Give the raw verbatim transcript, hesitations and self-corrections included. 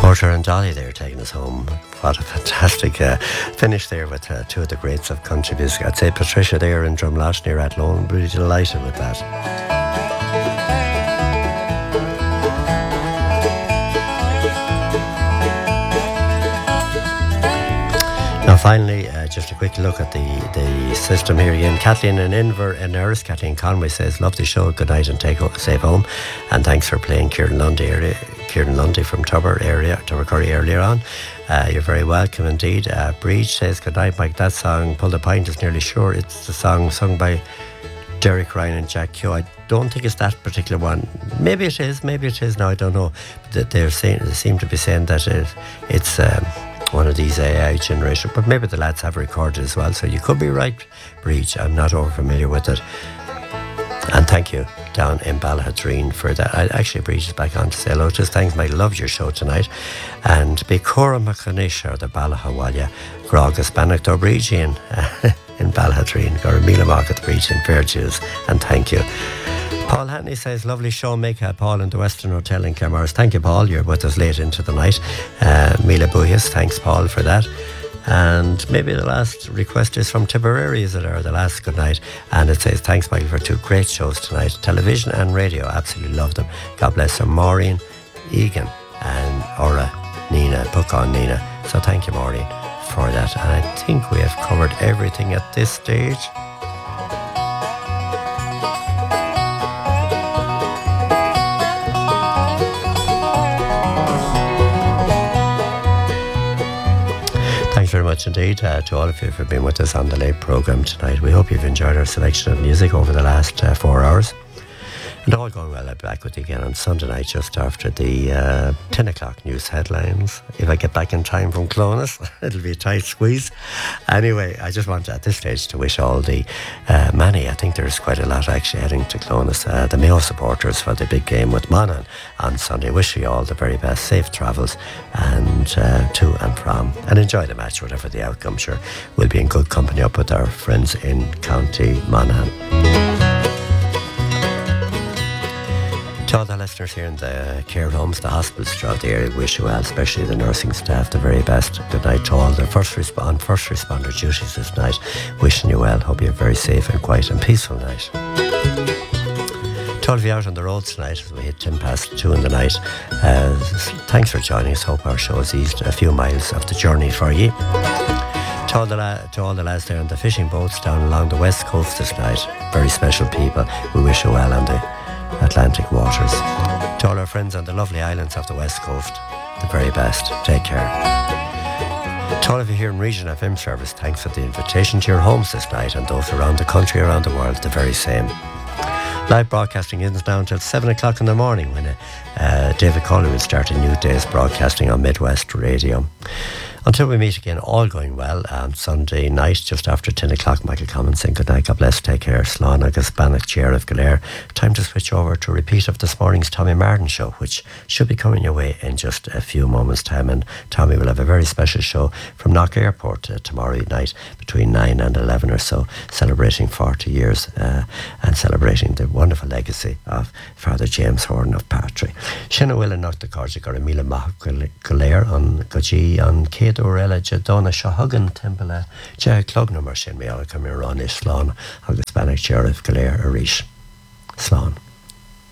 Porter and Dolly there taking us home. What a fantastic uh, finish there with uh, two of the greats of country music. I'd say Patricia there in Drumlosh near Athlone. Really delighted with that. Now finally, uh, just a quick look at the, the system here again. Kathleen in Inver in Erris. Kathleen Conway says, love the show, good night and take ho- safe home. And thanks for playing Kieran Lundy area. Kieran Lundy from Tubber area, Tubbercurry earlier on. Uh, you're very welcome indeed. Uh, Breach says, good night, Mike. That song, Pull the Pint, is nearly sure it's the song sung by Derek Ryan and Jack Keogh. I don't think it's that particular one. Maybe it is, maybe it is. Now I don't know. But they're saying, they seem to be saying that it, it's um, one of these A I generation, but maybe the lads have recorded as well. So you could be right, Breach. I'm not over familiar with it. And thank you down in Ballahadreen for that. I actually Breach is back on to say hello to us. Thanks, Mike. Love your show tonight. And Bicora Macanish or the Ballahawalya Grogas Banach Breachian in Ballahadreen, Goramila Market Breach in Fairjuice. And thank you. Paul Hanley says, lovely show, make uh, Paul in the Western Hotel in Clamars. Thank you, Paul. You're with us late into the night. Uh, Mila Buyas, thanks, Paul, for that. And maybe the last request is from Tipperary, is it, or the last good night? And it says, thanks, Michael, for two great shows tonight. Television and radio, absolutely love them. God bless her. Maureen, Egan, and Ora, Nina, book on Nina. So thank you, Maureen, for that. And I think we have covered everything at this stage. Thanks very much indeed uh, to all of you for being with us on the late programme tonight. We hope you've enjoyed our selection of music over the last uh, four hours. And all going well, I'll be back with you again on Sunday night just after the uh, ten o'clock news headlines. If I get back in time from Clonus, it'll be a tight squeeze. Anyway, I just want at this stage to wish all the uh, many, I think there's quite a lot actually heading to Clonus, uh, the Mayo supporters for the big game with Monaghan on Sunday. Wish you all the very best, safe travels and uh, to and from, and enjoy the match, whatever the outcome. Sure, we'll be in good company up with our friends in County Monaghan. To all the listeners here in the care homes, the hospitals throughout the area, wish you well, especially the nursing staff, the very best. Good night to all the first, resp- on first responder duties this night. Wishing you well. Hope you have a very safe and quiet and peaceful night. To all of you out on the roads tonight as we hit ten past two in the night, uh, thanks for joining us. Hope our show has eased a few miles of the journey for you. To all, the la- to all the lads there on the fishing boats down along the west coast this night, very special people. We wish you well on the Atlantic waters. To all our friends on the lovely islands of the west coast, the very best. Take care. To all of you here in Region F M service, thanks for the invitation to your homes this night, and those around the country, around the world, the very same. Live broadcasting is now until seven o'clock in the morning when uh, David Colley will start a new day's broadcasting on Midwest Radio. Until we meet again, all going well on Sunday night, just after ten o'clock, Michael Commons saying good night, God bless, take care, Slán agus Banach Chair of Galair. Time to switch over to a repeat of this morning's Tommy Martin show, which should be coming your way in just a few moments' time. And Tommy will have a very special show from Knock Airport uh, tomorrow night between nine and eleven or so, celebrating forty years uh, and celebrating the wonderful legacy of Father James Horn of Partry. Shinna Will and Knock the Cordic or Emila Galair on Gaji on Kate Orella Jadona Shahagan Temple Ja Clugnummer Shin Meala Cameron Slán agus Banach Chair of Galair Arish. Slán.